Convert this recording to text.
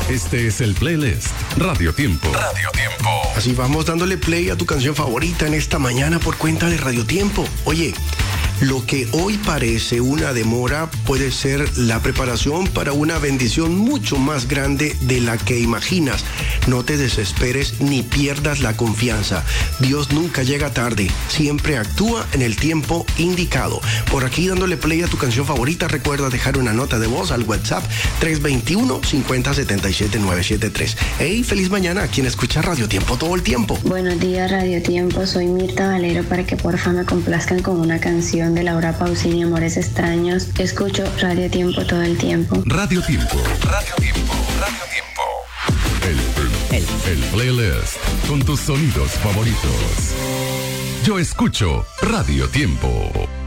Este es el playlist Radio Tiempo. Radio Tiempo. Así vamos dándole play a tu canción favorita en esta mañana por cuenta de Radio Tiempo. Oye, lo que hoy parece una demora puede ser la preparación para una bendición mucho más grande de la que imaginas. No te desesperes ni pierdas la confianza. Dios nunca llega tarde, siempre actúa en el tiempo indicado. Por aquí dándole play a tu canción favorita, recuerda dejar una nota de voz al WhatsApp 321-5077-973. Hey, feliz mañana a quien escucha Radio Tiempo todo el tiempo. Buenos días, Radio Tiempo. Soy Mirta Valero para que porfa me complazcan con una canción de Laura Pausini, Amores Extraños. Escucho Radio Tiempo todo el tiempo. Radio Tiempo. Radio Tiempo. Radio Tiempo. El playlist con tus sonidos favoritos. Yo escucho Radio Tiempo.